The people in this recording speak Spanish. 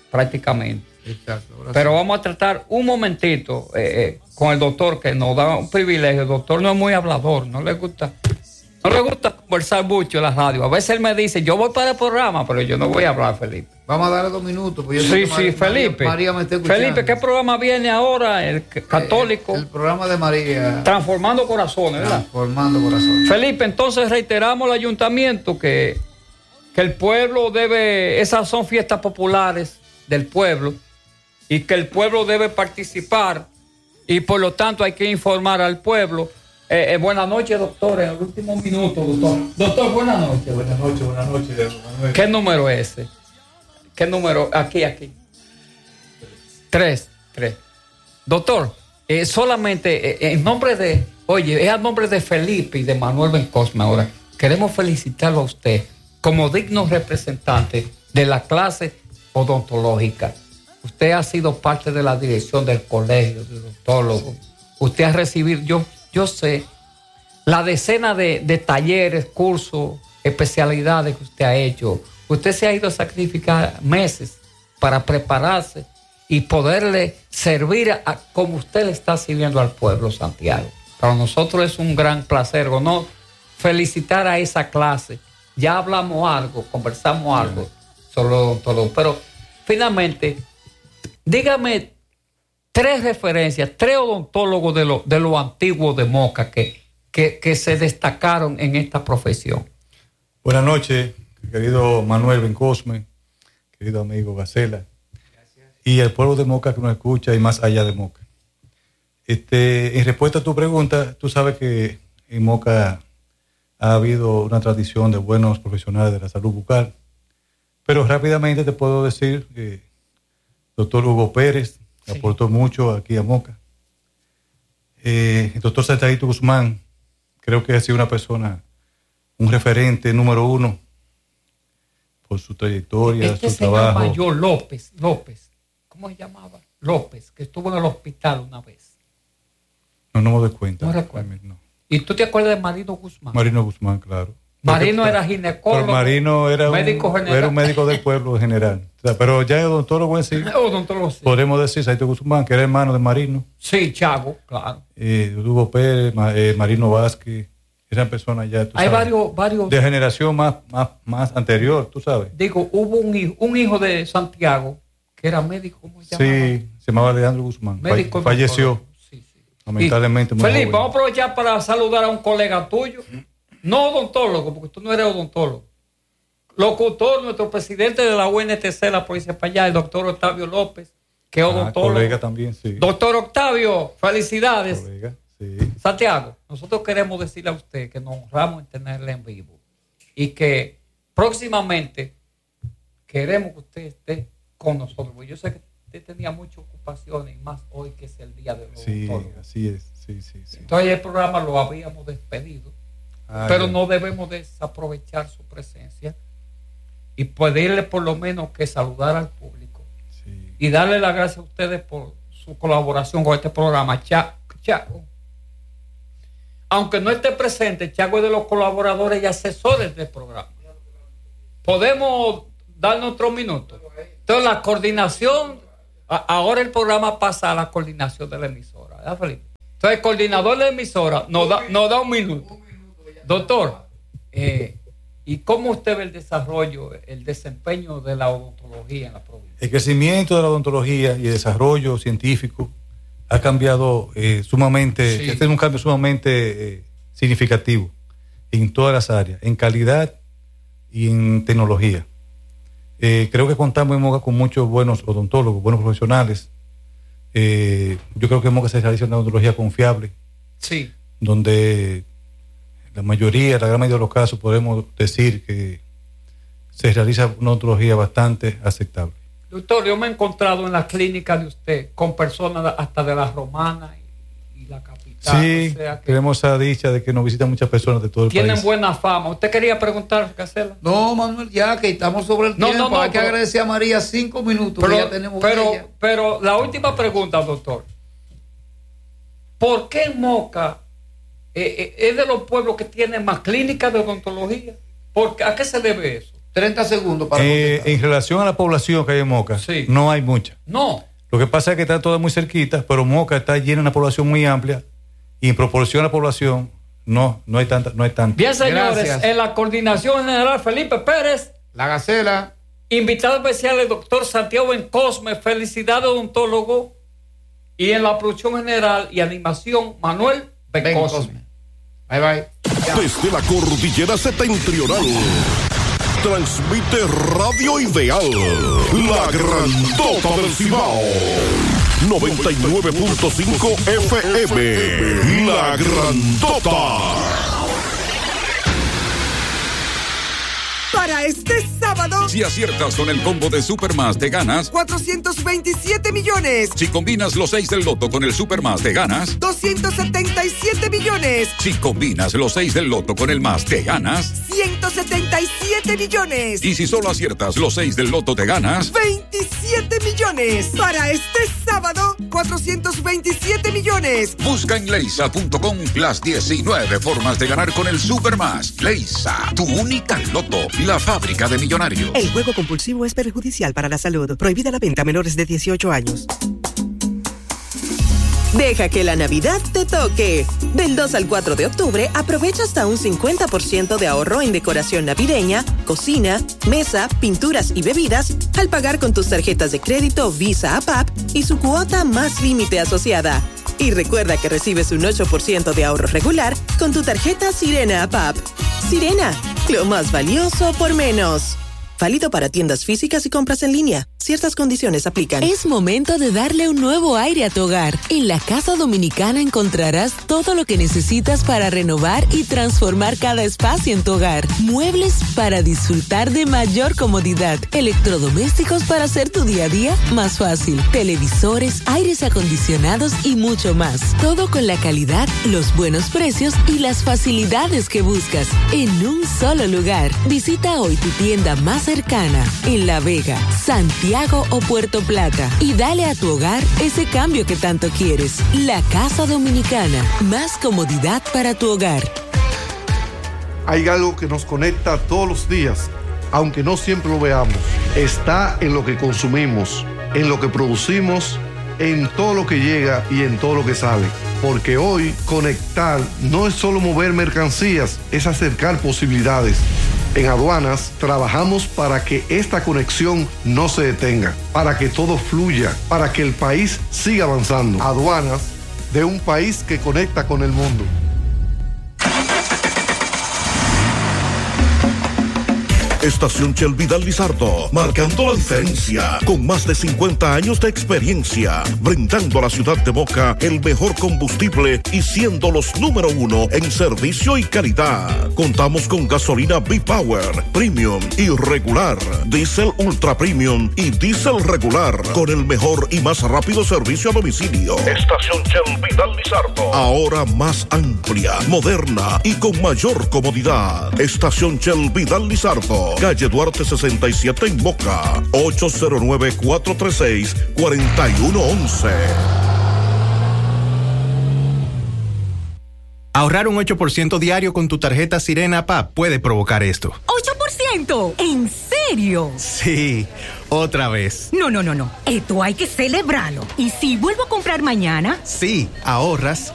prácticamente. Exacto. Pero vamos a tratar un momentito con el doctor, que nos da un privilegio. El doctor no es muy hablador, no le gusta conversar mucho en la radio. A veces él me dice, yo voy para el programa, pero yo no voy a hablar, Felipe. Vamos a darle 2 minutos. Pues Sí, Felipe. María me está escuchando. Felipe, ¿qué programa viene ahora? El católico. El programa de María. Transformando Corazones, ¿verdad? Transformando Corazones. Felipe, entonces reiteramos al ayuntamiento que el pueblo debe, esas son fiestas populares del pueblo y que el pueblo debe participar y por lo tanto hay que informar al pueblo. Buenas noches, doctor, en el último minuto, doctor. Doctor, buenas noches. Buenas noches, Manuel. ¿Qué número es ese? ¿Qué número? Aquí. 3. Doctor, solamente en nombre de, es a nombre de Felipe y de Manuel Bencosme ahora, queremos felicitarlo a usted como digno representante de la clase odontológica. Usted ha sido parte de la dirección del colegio de odontólogos. Usted ha recibido, yo sé, la decena de talleres, cursos, especialidades que usted ha hecho. Usted se ha ido a sacrificar meses para prepararse y poderle servir como usted le está sirviendo al pueblo, Santiago. Para nosotros es un gran placer, honor, felicitar a esa clase. Ya hablamos algo, conversamos algo sobre odontología, pero finalmente, dígame 3 referencias, 3 odontólogos de lo antiguo de Moca que se destacaron en esta profesión. Buenas noches, querido Manuel Bencosme, querido amigo Gacela, y el pueblo de Moca que nos escucha y más allá de Moca. En respuesta a tu pregunta, tú sabes que en Moca ha habido una tradición de buenos profesionales de la salud bucal, pero rápidamente te puedo decir que doctor Hugo Pérez aportó mucho aquí a Moca. El doctor Santiago Guzmán, creo que ha sido una persona, un referente número 1 por su trayectoria, su trabajo. Se llama López. ¿Cómo se llamaba? López, que estuvo en el hospital una vez. No me doy cuenta. No recuerdo. No. ¿Y tú te acuerdas de Marino Guzmán? Marino Guzmán, claro. Marino era ginecólogo. Pero Marino era un médico del pueblo en general. O sea, pero ya odontólogo en sí. Odontólogo, sí. Podemos decir Santiago Guzmán, que era hermano de Marino. Sí, Chago, claro. Hugo Pérez, Marino Vázquez. Eran personas ya, tú hay sabes, varios de generación más anterior, tú sabes. Digo, hubo un hijo de Santiago que era médico, ¿cómo se llamaba? Sí, se llamaba Leandro Guzmán. Médico falleció. Sí. Lamentablemente. Felipe, vamos a aprovechar para saludar a un colega tuyo, no odontólogo, porque tú no eres odontólogo. Locutor, nuestro presidente de la UNTC, la provincia de Payá, el doctor Octavio López, que es odontólogo. Colega también, sí. Doctor Octavio, felicidades. Colega, sí. Santiago, nosotros queremos decirle a usted que nos honramos en tenerle en vivo y que próximamente queremos que usted esté con nosotros. Porque yo sé que usted tenía muchas ocupaciones y más hoy que es el día de los odontólogos. Así es. Sí. Entonces el programa lo habíamos despedido, pero no debemos desaprovechar su presencia y pedirle por lo menos que saludar al público y darle las gracias a ustedes por su colaboración con este programa. Chago, aunque no esté presente, Chago es de los colaboradores y asesores del programa. Podemos darnos otro minuto. Entonces la coordinación, ahora el programa pasa a la coordinación de la emisora, ¿verdad, Felipe? Entonces el coordinador de la emisora nos da un minuto. Doctor, ¿y cómo usted ve el desarrollo, el desempeño de la odontología en la provincia? El crecimiento de la odontología y el desarrollo científico ha cambiado sumamente. Este es un cambio sumamente significativo en todas las áreas, en calidad y en tecnología. Creo que contamos en Moca con muchos buenos odontólogos, buenos profesionales. Yo creo que en Moca se realiza una odontología confiable, donde la gran mayoría de los casos podemos decir que se realiza una odontología bastante aceptable. Doctor, yo me he encontrado en la clínica de usted con personas hasta de la Romana y la capital. Sí, o sea que tenemos esa dicha de que nos visitan muchas personas de todo el país. Tienen buena fama. ¿Usted quería preguntar, Gacela? No, Manuel, ya que estamos sobre el tiempo, hay que agradecer a María 5 minutos que ya tenemos pero la última pregunta, doctor. ¿Por qué Moca es de los pueblos que tienen más clínicas de odontología? ¿A qué se debe eso? 30 segundos para contestar. En relación a la población que hay en Moca, sí, no hay mucha. No. Lo que pasa es que están todas muy cerquitas, pero Moca está llena de una población muy amplia y en proporción a la población no hay tanta. Bien, señores, Gracias. En la coordinación general Felipe Pérez, La Gacela. invitado especial el doctor Santiago Bencosme, felicidades odontólogo, y en la producción general y animación Manuel Bencosme. Bye bye. Desde la cordillera septentrional transmite Radio Ideal, la grandota del Cibao, 99.5 FM, la grandota. Para este sábado, Si aciertas con el combo de Supermás, te ganas 427 millones, Si combinas los 6 del loto con el Supermás, te ganas 277 millones, Si combinas los 6 del loto con el más, te ganas 177 millones, Y si solo aciertas los 6 del loto, te ganas 27 millones. Para este sábado, 427 millones. Busca en leisa.com las 19 formas de ganar con el Supermás. Leisa, tu única loto, la fábrica de millonarios. El juego compulsivo es perjudicial para la salud. Prohibida la venta a menores de 18 años. Deja que la Navidad te toque. Del 2 al 4 de octubre, aprovecha hasta un 50% de ahorro en decoración navideña, cocina, mesa, pinturas y bebidas al pagar con tus tarjetas de crédito Visa APAP y su cuota más límite asociada. Y recuerda que recibes un 8% de ahorro regular con tu tarjeta Sirena APAP. Sirena, lo más valioso por menos. Válido para tiendas físicas y compras en línea. Ciertas condiciones aplican. Es momento de darle un nuevo aire a tu hogar. En la Casa Dominicana encontrarás todo lo que necesitas para renovar y transformar cada espacio en tu hogar. Muebles para disfrutar de mayor comodidad. Electrodomésticos para hacer tu día a día más fácil. Televisores, aires acondicionados y mucho más. Todo con la calidad, los buenos precios y las facilidades que buscas en un solo lugar. Visita hoy tu tienda más cercana en La Vega, Santiago o Puerto Plata y dale a tu hogar ese cambio que tanto quieres. La Casa Dominicana, más comodidad para tu hogar. Hay algo que nos conecta todos los días, aunque no siempre lo veamos. Está en lo que consumimos, en lo que producimos, en todo lo que llega y en todo lo que sale. Porque hoy conectar no es solo mover mercancías, es acercar posibilidades. En Aduanas trabajamos para que esta conexión no se detenga, para que todo fluya, para que el país siga avanzando. Aduanas, de un país que conecta con el mundo. Estación Shell Vidal Lizardo, marcando la diferencia, con más de 50 años de experiencia, brindando a la ciudad de Moca el mejor combustible y siendo los número 1 en servicio y calidad. Contamos con gasolina B-Power, Premium y regular, Diesel Ultra Premium y Diesel regular, con el mejor y más rápido servicio a domicilio. Estación Shell Vidal Lizardo, ahora más amplia, moderna y con mayor comodidad. Estación Shell Vidal Lizardo, calle Duarte 67 en Moca, 809-436-4111. Ahorrar un 8% diario con tu tarjeta Sirena PAP puede provocar esto. ¿8%? ¿En serio? Sí, otra vez. No. Esto hay que celebrarlo. ¿Y si vuelvo a comprar mañana? Sí, ahorras